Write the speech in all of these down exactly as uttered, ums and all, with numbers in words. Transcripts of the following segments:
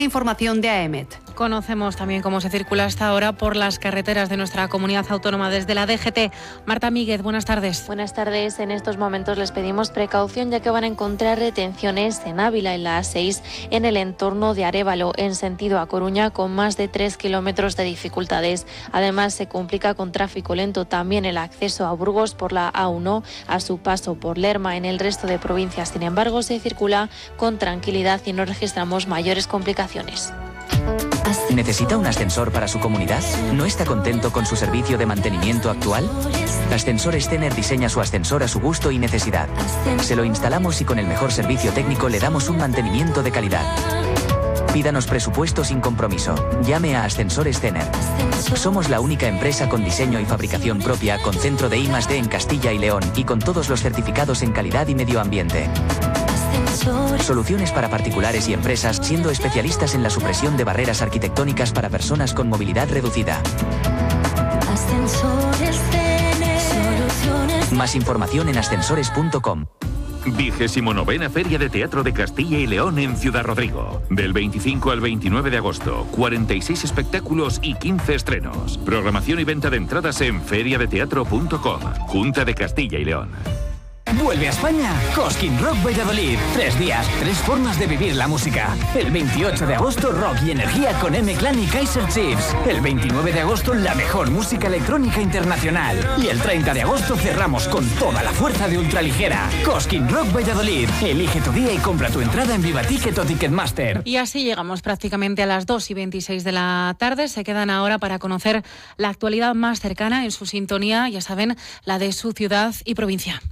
Información de AEMET. Conocemos también cómo se circula hasta ahora por las carreteras de nuestra comunidad autónoma desde la D G T. Marta Míguez, buenas tardes. Buenas tardes. En estos momentos les pedimos precaución ya que van a encontrar retenciones en Ávila, en la A seis, en el entorno de Arévalo, en sentido a Coruña, con más de tres kilómetros de dificultades. Además, se complica con tráfico lento también el acceso a Burgos por la A uno, a su paso por Lerma. En el resto de provincias, sin embargo, se circula con tranquilidad y no registramos mayores complicaciones. ¿Necesita un ascensor para su comunidad? ¿No está contento con su servicio de mantenimiento actual? Ascensores Tener diseña su ascensor a su gusto y necesidad. Se lo instalamos y con el mejor servicio técnico le damos un mantenimiento de calidad. Pídanos presupuesto sin compromiso. Llame a Ascensores Tener. Somos la única empresa con diseño y fabricación propia, con centro de I más D en Castilla y León y con todos los certificados en calidad y medio ambiente. Soluciones para particulares y empresas, siendo especialistas en la supresión de barreras arquitectónicas para personas con movilidad reducida. Más información en ascensores punto com. Vigésimo novena Feria de Teatro de Castilla y León en Ciudad Rodrigo. Del veinticinco al veintinueve de agosto, cuarenta y seis espectáculos y quince estrenos. Programación y venta de entradas en feria de teatro punto com. Junta de Castilla y León. Vuelve a España Cosquín Rock Valladolid. Tres días, tres formas de vivir la música. El veintiocho de agosto, rock y energía con M-Clan y Kaiser Chiefs. El veintinueve de agosto, la mejor música electrónica internacional. Y el treinta de agosto cerramos con toda la fuerza de ultraligera. Cosquín Rock Valladolid. Elige tu día y compra tu entrada en Vivaticket o Ticketmaster. Y así llegamos prácticamente a las dos y veintiséis de la tarde. Se quedan ahora para conocer la actualidad más cercana en su sintonía, ya saben, la de su ciudad y provincia.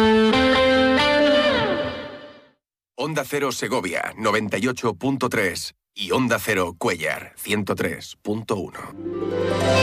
Onda Cero Segovia, noventa y ocho punto tres y Onda Cero Cuéllar, ciento tres punto uno.